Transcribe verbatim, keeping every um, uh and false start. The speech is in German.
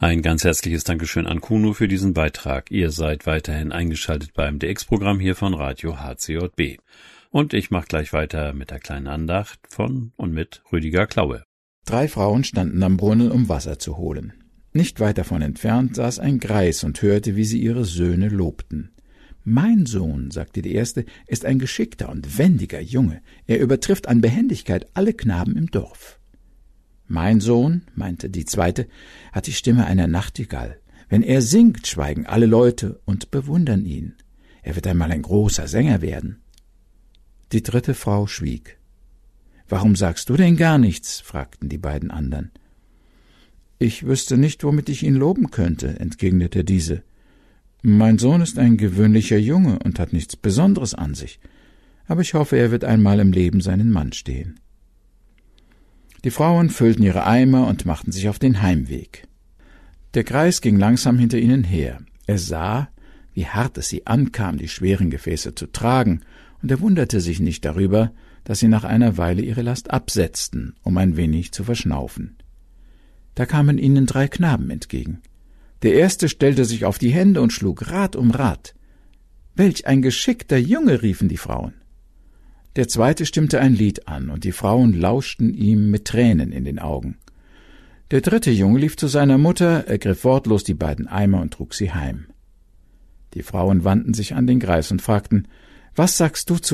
Ein ganz herzliches Dankeschön an Kuno für diesen Beitrag. Ihr seid weiterhin eingeschaltet beim D X-Programm hier von Radio H C J B. Und ich mache gleich weiter mit der kleinen Andacht von und mit Rüdiger Klaue. Drei Frauen standen am Brunnen, um Wasser zu holen. Nicht weit davon entfernt saß ein Greis und hörte, wie sie ihre Söhne lobten. »Mein Sohn«, sagte die erste, »ist ein geschickter und wendiger Junge. Er übertrifft an Behendigkeit alle Knaben im Dorf.« »Mein Sohn«, meinte die zweite, »hat die Stimme einer Nachtigall. Wenn er singt, schweigen alle Leute und bewundern ihn. Er wird einmal ein großer Sänger werden.« Die dritte Frau schwieg. »Warum sagst du denn gar nichts?« fragten die beiden anderen. »Ich wüsste nicht, womit ich ihn loben könnte«, entgegnete diese. »Mein Sohn ist ein gewöhnlicher Junge und hat nichts Besonderes an sich, aber ich hoffe, er wird einmal im Leben seinen Mann stehen.« Die Frauen füllten ihre Eimer und machten sich auf den Heimweg. Der Greis ging langsam hinter ihnen her. Er sah, wie hart es sie ankam, die schweren Gefäße zu tragen, und er wunderte sich nicht darüber, dass sie nach einer Weile ihre Last absetzten, um ein wenig zu verschnaufen. Da kamen ihnen drei Knaben entgegen. Der erste stellte sich auf die Hände und schlug Rad um Rad. »Welch ein geschickter Junge«, riefen die Frauen. Der zweite stimmte ein Lied an, und die Frauen lauschten ihm mit Tränen in den Augen. Der dritte Junge lief zu seiner Mutter, ergriff wortlos die beiden Eimer und trug sie heim. Die Frauen wandten sich an den Greis und fragten, »Was sagst du zu